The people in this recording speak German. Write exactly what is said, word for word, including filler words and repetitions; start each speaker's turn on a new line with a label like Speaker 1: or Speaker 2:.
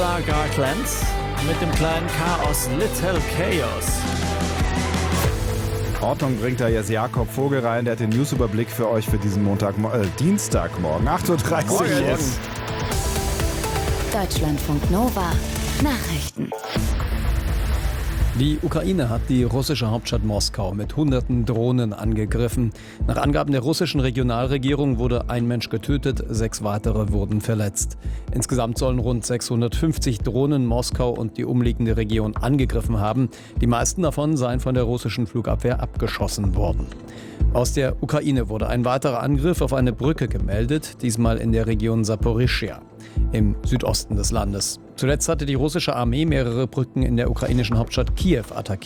Speaker 1: Gaga Clans mit dem kleinen Chaos Little Chaos.
Speaker 2: Ordnung bringt da jetzt Jakob Vogel rein, der hat den Newsüberblick für euch für diesen Montag, äh, Dienstagmorgen, acht Uhr dreißig jetzt.
Speaker 3: Deutschlandfunk Nova Nachrichten.
Speaker 4: Die Ukraine hat die russische Hauptstadt Moskau mit hunderten Drohnen angegriffen. Nach Angaben der russischen Regionalregierung wurde ein Mensch getötet, sechs weitere wurden verletzt. Insgesamt sollen rund sechshundertfünfzig Drohnen Moskau und die umliegende Region angegriffen haben. Die meisten davon seien von der russischen Flugabwehr abgeschossen worden. Aus der Ukraine wurde ein weiterer Angriff auf eine Brücke gemeldet, diesmal in der Region Saporischschja im Südosten des Landes. Zuletzt hatte die russische Armee mehrere Brücken in der ukrainischen Hauptstadt Kiew attackiert.